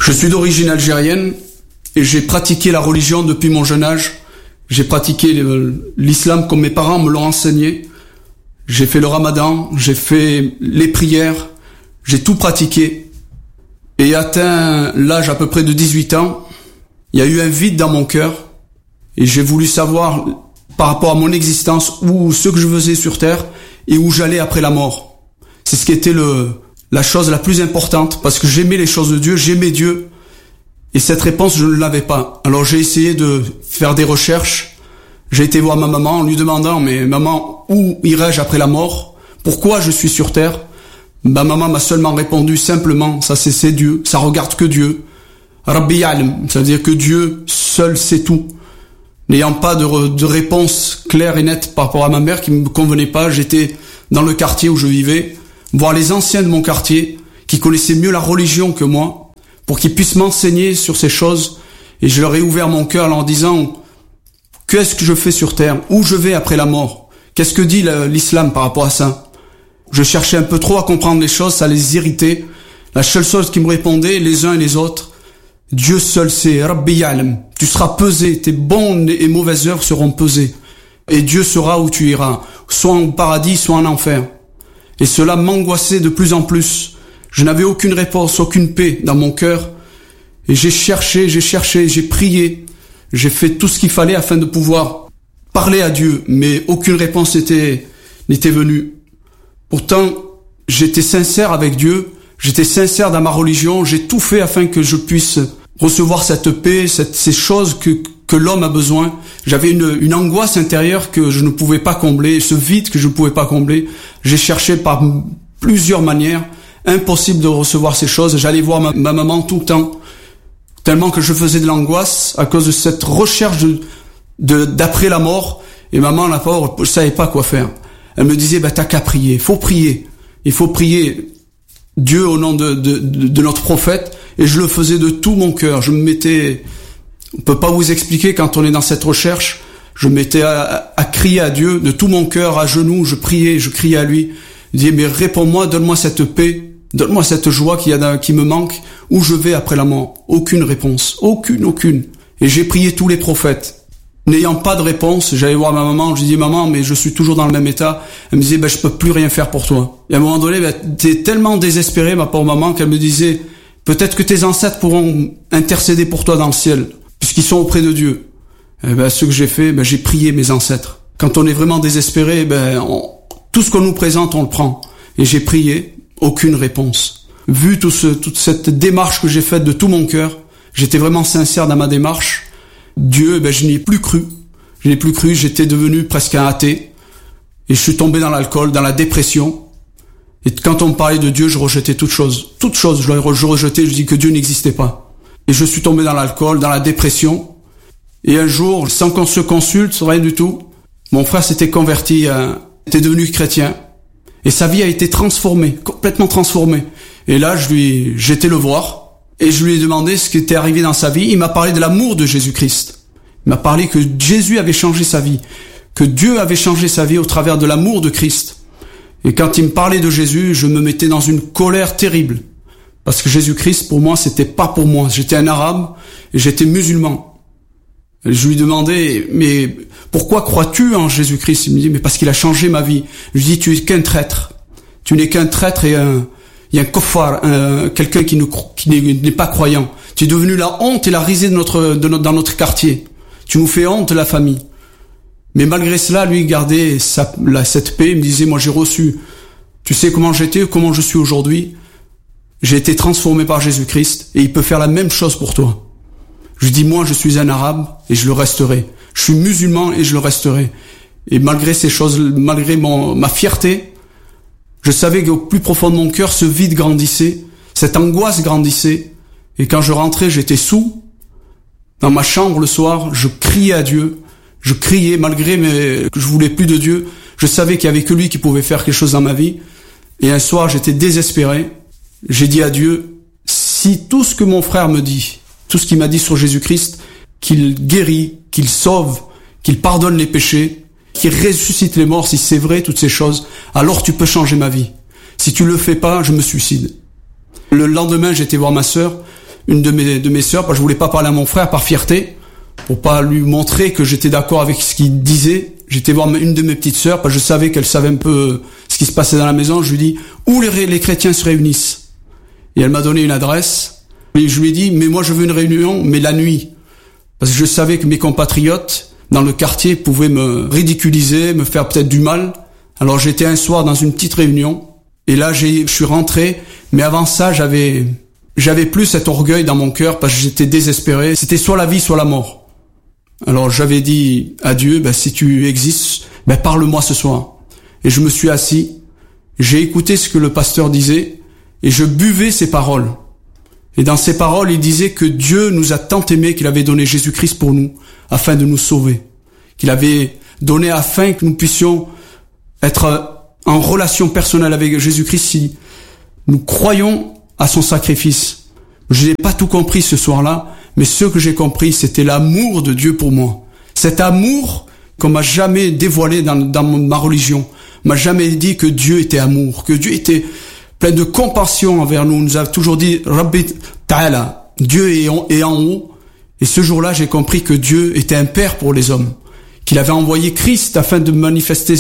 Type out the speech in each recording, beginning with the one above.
Je suis d'origine algérienne et j'ai pratiqué la religion depuis mon jeune âge. J'ai pratiqué l'islam comme mes parents me l'ont enseigné. J'ai fait le ramadan, j'ai fait les prières, j'ai tout pratiqué. Et atteint l'âge à peu près de 18 ans, il y a eu un vide dans mon cœur et j'ai voulu savoir par rapport à mon existence où ce que je faisais sur terre et où j'allais après la mort. C'est ce qui était la chose la plus importante parce que j'aimais les choses de Dieu, j'aimais Dieu et cette réponse je ne l'avais pas. Alors j'ai essayé de faire des recherches. J'ai été voir ma maman en lui demandant mais maman, où irai-je après la mort? Pourquoi je suis sur terre? Ma maman m'a seulement répondu simplement, ça c'est Dieu, ça regarde que Dieu. Rabbi Ya'lam, ça veut dire que Dieu seul sait tout. N'ayant pas de réponse claire et nette par rapport à ma mère qui me convenait pas, j'étais dans le quartier où je vivais, voir les anciens de mon quartier qui connaissaient mieux la religion que moi, pour qu'ils puissent m'enseigner sur ces choses. Et je leur ai ouvert mon cœur en leur disant qu'est-ce que je fais sur terre, où je vais après la mort, qu'est-ce que dit l'islam par rapport à ça. Je cherchais un peu trop à comprendre les choses, ça les irritait. La seule chose qui me répondait, les uns et les autres, Dieu seul sait, Rabbi Ya'lam, tu seras pesé, tes bonnes et mauvaises œuvres seront pesées. Et Dieu saura où tu iras, soit en paradis, soit en enfer. Et cela m'angoissait de plus en plus. Je n'avais aucune réponse, aucune paix dans mon cœur. Et j'ai cherché, j'ai prié. J'ai fait tout ce qu'il fallait afin de pouvoir parler à Dieu, mais aucune réponse n'était venue. Pourtant, j'étais sincère avec Dieu, j'étais sincère dans ma religion, j'ai tout fait afin que je puisse recevoir cette paix, ces choses que l'homme a besoin. J'avais une angoisse intérieure que je ne pouvais pas combler, ce vide que je ne pouvais pas combler. J'ai cherché par plusieurs manières, impossible de recevoir ces choses. J'allais voir ma maman tout le temps, tellement que je faisais de l'angoisse à cause de cette recherche d'après la mort. Et maman, la pauvre, je savais pas quoi faire. Elle me disait, t'as qu'à prier, il faut prier Dieu au nom de notre prophète. Et je le faisais de tout mon cœur. Je me mettais, on peut pas vous expliquer quand on est dans cette recherche, je me mettais à crier à Dieu de tout mon cœur, à genoux, je criais à lui. Je disais, mais réponds-moi, donne-moi cette paix, donne-moi cette joie qui me manque, où je vais après la mort. Aucune réponse, aucune. Et j'ai prié tous les prophètes. N'ayant pas de réponse, j'allais voir ma maman, je disais, maman, mais je suis toujours dans le même état. Elle me disait, je peux plus rien faire pour toi. Et à un moment donné, t'es tellement désespéré, ma pauvre maman, qu'elle me disait, peut-être que tes ancêtres pourront intercéder pour toi dans le ciel, puisqu'ils sont auprès de Dieu. Et ce que j'ai fait, j'ai prié mes ancêtres. Quand on est vraiment désespéré, tout ce qu'on nous présente, on le prend. Et j'ai prié, aucune réponse. Vu toute cette démarche que j'ai faite de tout mon cœur, j'étais vraiment sincère dans ma démarche. Dieu, je n'y ai plus cru. J'étais devenu presque un athée. Et je suis tombé dans l'alcool, dans la dépression. Et quand on me parlait de Dieu, je rejetais toute chose, je rejetais, je dis que Dieu n'existait pas. Et je suis tombé dans l'alcool, dans la dépression. Et un jour, sans qu'on se consulte, rien du tout, mon frère s'était converti, était devenu chrétien. Et sa vie a été transformée, complètement transformée. Et là, j'étais le voir. Et je lui ai demandé ce qui était arrivé dans sa vie. Il m'a parlé de l'amour de Jésus-Christ. Il m'a parlé que Jésus avait changé sa vie. Que Dieu avait changé sa vie au travers de l'amour de Christ. Et quand il me parlait de Jésus, je me mettais dans une colère terrible. Parce que Jésus-Christ, pour moi, c'était pas pour moi. J'étais un arabe et j'étais musulman. Et je lui demandais, mais pourquoi crois-tu en Jésus-Christ? Il me dit, mais parce qu'il a changé ma vie. Je lui dis, tu es qu'un traître. Tu n'es qu'un traître et un kuffar, quelqu'un qui n'est pas croyant. Tu es devenu la honte et la risée dans notre quartier. Tu nous fais honte, la famille. Mais malgré cela, lui, il gardait cette paix. Il me disait, moi, j'ai reçu. Tu sais comment j'étais, comment je suis aujourd'hui? J'ai été transformé par Jésus-Christ et il peut faire la même chose pour toi. Je dis, moi, je suis un arabe et je le resterai. Je suis musulman et je le resterai. Et malgré ces choses, malgré ma fierté, je savais qu'au plus profond de mon cœur, ce vide grandissait, cette angoisse grandissait. Et quand je rentrais, j'étais saoul. Dans ma chambre le soir, je criais à Dieu. Je criais malgré que je voulais plus de Dieu. Je savais qu'il y avait que lui qui pouvait faire quelque chose dans ma vie. Et un soir, j'étais désespéré. J'ai dit à Dieu, si tout ce que mon frère me dit, tout ce qu'il m'a dit sur Jésus-Christ, qu'il guérit, qu'il sauve, qu'il pardonne les péchés, qu'il ressuscite les morts, si c'est vrai, toutes ces choses, alors tu peux changer ma vie. Si tu le fais pas, je me suicide. Le lendemain, j'étais voir ma sœur. une de mes sœurs, parce que je voulais pas parler à mon frère par fierté, pour pas lui montrer que j'étais d'accord avec ce qu'il disait. J'étais voir une de mes petites sœurs, parce que je savais qu'elle savait un peu ce qui se passait dans la maison. Je lui dis où les chrétiens se réunissent. Et elle m'a donné une adresse. Et je lui ai dit mais moi je veux une réunion, mais la nuit, parce que je savais que mes compatriotes dans le quartier pouvaient me ridiculiser, me faire peut-être du mal. Alors j'étais un soir dans une petite réunion, et là je suis rentré, mais avant ça j'avais plus cet orgueil dans mon cœur, parce que j'étais désespéré. C'était soit la vie, soit la mort. Alors j'avais dit à Dieu, si tu existes, parle-moi ce soir. Et je me suis assis, j'ai écouté ce que le pasteur disait, et je buvais ses paroles. Et dans ces paroles, il disait que Dieu nous a tant aimés qu'il avait donné Jésus-Christ pour nous, afin de nous sauver. Qu'il avait donné afin que nous puissions être en relation personnelle avec Jésus-Christ si nous croyons à son sacrifice. Je n'ai pas tout compris ce soir-là, mais ce que j'ai compris, c'était l'amour de Dieu pour moi. Cet amour qu'on m'a jamais dévoilé dans ma religion. On m'a jamais dit que Dieu était amour, que Dieu était plein de compassion envers nous. On nous a toujours dit Rabbi Ta'ala, Dieu est en haut. Et ce jour-là, j'ai compris que Dieu était un père pour les hommes, qu'il avait envoyé Christ afin de manifester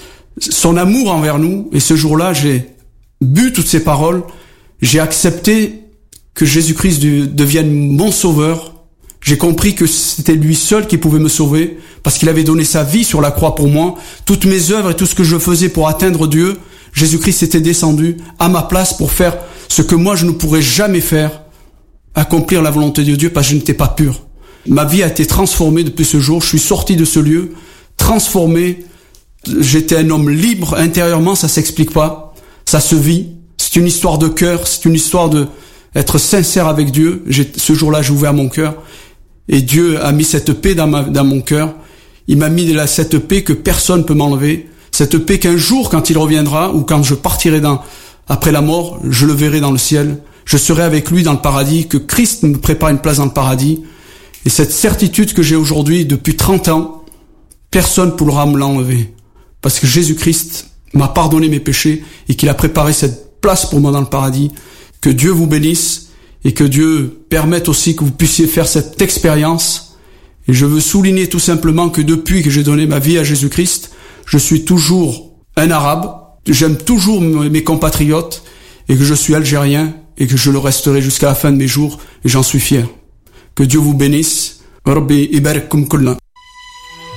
son amour envers nous. Et ce jour-là, j'ai bu toutes ces paroles, j'ai accepté que Jésus-Christ devienne mon sauveur. J'ai compris que c'était lui seul qui pouvait me sauver, parce qu'il avait donné sa vie sur la croix pour moi. Toutes mes œuvres et tout ce que je faisais pour atteindre Dieu, Jésus-Christ était descendu à ma place pour faire ce que moi je ne pourrais jamais faire, accomplir la volonté de Dieu, parce que je n'étais pas pur. Ma vie a été transformée depuis ce jour. Je suis sorti de ce lieu, transformé. J'étais un homme libre intérieurement, ça s'explique pas. Ça se vit. C'est une histoire de cœur, c'est une histoire de être sincère avec Dieu. Ce jour-là, j'ai ouvert mon cœur. Et Dieu a mis cette paix dans mon cœur. Il m'a mis cette paix que personne ne peut m'enlever. Cette paix qu'un jour, quand il reviendra, ou quand je partirai après la mort, je le verrai dans le ciel. Je serai avec lui dans le paradis, que Christ me prépare une place dans le paradis. Et cette certitude que j'ai aujourd'hui, depuis 30 ans, personne ne pourra me l'enlever. Parce que Jésus-Christ m'a pardonné mes péchés et qu'il a préparé cette place pour moi dans le paradis. Que Dieu vous bénisse et que Dieu permette aussi que vous puissiez faire cette expérience. Et je veux souligner tout simplement que depuis que j'ai donné ma vie à Jésus-Christ, je suis toujours un arabe, j'aime toujours mes compatriotes et que je suis algérien et que je le resterai jusqu'à la fin de mes jours et j'en suis fier. Que Dieu vous bénisse. Rabbi ibarakkum kullan.